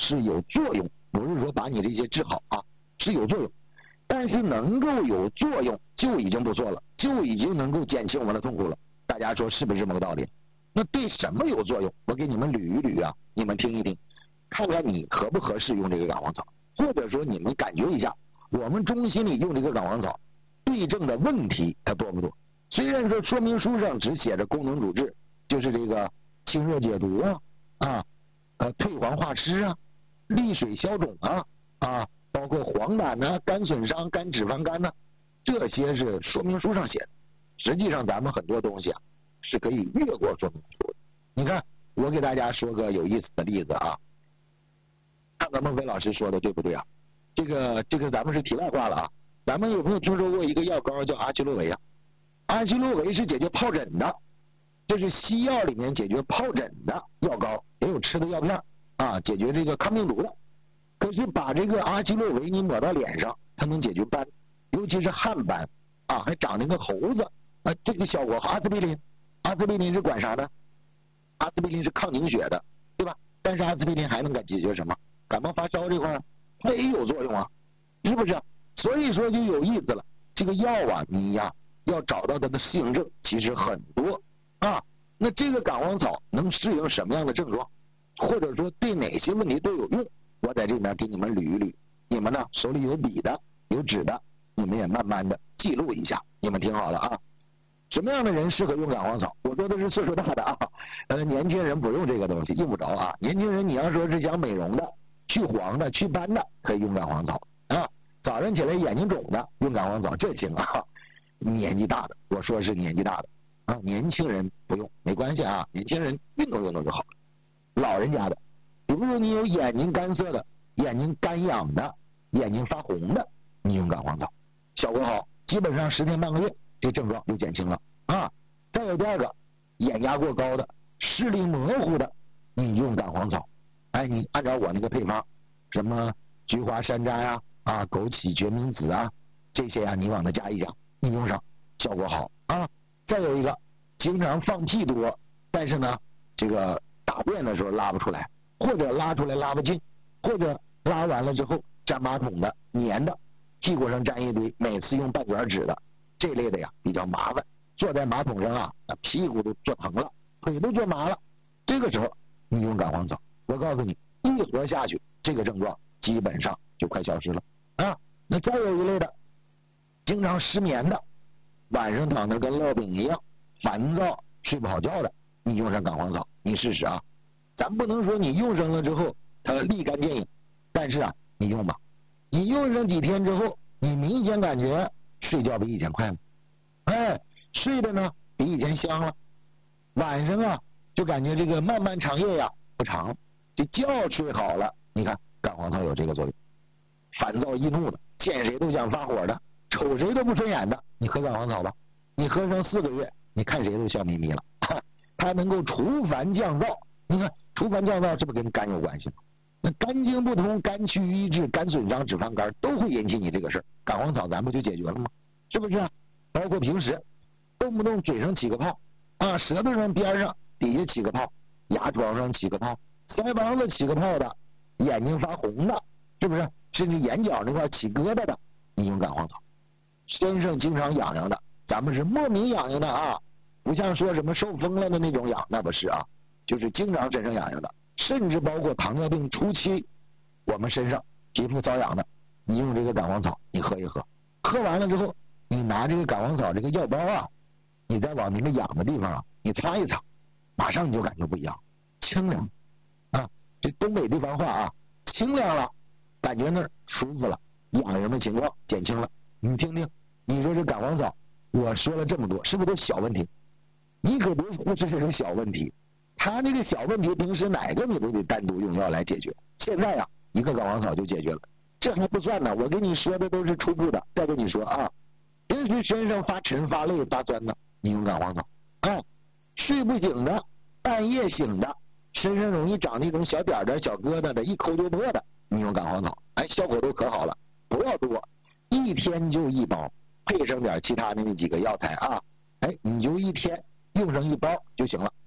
是有作用，不是说把你这些治好啊，是有作用。但是能够有作用就已经不错了，就已经能够减轻我们的痛苦了。大家说是不是这么个道理？那对什么有作用？我给你们捋一捋啊，你们听一听，看看你合不合适用这个感黄草，或者说你们感觉一下，我们中心里用这个感黄草对症的问题它多不多？虽然说说明书上只写着功能主治，就是这个清热解毒退黄化湿啊，利水消肿包括黄疸呐、肝损伤、肝脂肪肝呐，这些是说明书上写的。实际上咱们很多东西啊是可以越过说明书的。你看，我给大家说个有意思的例子啊，看看孟非老师说的对不对啊？这个咱们是题外话了啊。咱们有没有听说过一个药膏叫阿奇洛韦啊？阿奇洛韦是解决疱疹的，这是西药里面解决疱疹的药膏，也有吃的药片啊，解决这个抗病毒的。可是把这个阿奇洛韦你抹到脸上，它能解决斑，尤其是汗斑啊，还长那个猴子啊，这个效果好。阿司匹林是管啥的？阿司匹林是抗凝血的，对吧？但是阿司匹林还能解决什么？感冒发烧这块它也有作用啊，是不是？所以说就有意思了，这个药啊，你呀要找到它的适应症其实很多啊。那这个感黄草能适应什么样的症状，或者说对哪些问题都有用？我在这里面给你们捋一捋，你们呢手里有笔的有纸的，你们也慢慢的记录一下。你们听好了啊，什么样的人适合用感黄草？我说的是岁数大的啊，年轻人不用这个东西，用不着啊。年轻人你要说是想美容的、去黄的、去斑的，可以用感黄草啊。早上起来眼睛肿的，用感黄草这行啊。年纪大的，我说是年纪大的啊，年轻人不用没关系啊，年轻人运动运动就好了。老人家的，比如说你有眼睛干涩的、眼睛干痒的、眼睛发红的，你用感黄草效果好，基本上10天半个月这症状就减轻了啊。再有第二个，眼压过高的、视力模糊的，你用感黄草，哎，你按照我那个配方，什么菊花山楂呀、枸杞、决明子啊，这些啊，你往它加一加，你用上效果好啊。再有一个，经常放屁多，但是呢，这个大便的时候拉不出来，或者拉出来拉不进，或者拉完了之后粘马桶的、粘的，屁股上粘一堆，每次用半卷纸的，这类的呀比较麻烦，坐在马桶上啊，屁股都坐疼了，腿都坐麻了，这个时候你用感黄草，我告诉你，一盒下去，这个症状基本上就快消失了啊。那再有一类的，经常失眠的，晚上躺着跟烙饼一样，烦躁睡不好觉的，你用上感黄草，你试试啊。咱不能说你用上了之后它立竿见影，但是啊，你用吧，你用上几天之后，你明显感觉睡觉比以前快了，哎，睡的呢比以前香了，晚上啊就感觉这个漫漫长夜呀不长，这觉睡好了。你看感黄草有这个作用。烦躁易怒的，见谁都想发火的，瞅谁都不顺眼的，你喝感黄草吧，你喝上4个月，你看谁都笑眯眯了。它能够除烦降燥，你看除烦降燥，这不跟肝有关系吗？那肝经不通，肝区瘀滞、肝损伤、脂肪肝都会引起你这个事儿，感黄草咱不就解决了吗？是不是啊？包括平时动不动嘴上起个泡啊，舌头上边上底下起个泡，牙床上起个泡，腮帮子起个泡的，眼睛发红的，是不是？甚至眼角那块起疙瘩的，你用感黄草。身上经常痒痒的，咱们是莫名痒痒的啊，不像说什么受风了的那种痒，那不是啊，就是经常身上痒痒的，甚至包括糖尿病初期我们身上皮肤瘙痒的，你用这个感黄草，你喝一喝，喝完了之后，你拿这个感黄草这个药包啊，你再往那个痒的地方啊，你擦一擦，马上你就感觉不一样，清凉啊，这东北地方话啊，清凉了，感觉那儿舒服了，痒痒的情况减轻了。你听听，你说这感黄草，我说了这么多，是不是都小问题？你可别忽视这种小问题，他这个小问题平时哪个你都得单独用药来解决。现在啊，一个感黄草就解决了，这还不算呢，我跟你说的都是初步的。再跟你说啊，平时身上发沉、发累、发酸的，你用感黄草啊；睡不醒的、半夜醒的，身上容易长那种小点点、小疙瘩的，一抠就破的，你用感黄草，哎，效果都可好了。不要多，1天就1包，配上点其他的那几个药材啊，哎，你就1天用上1包就行了。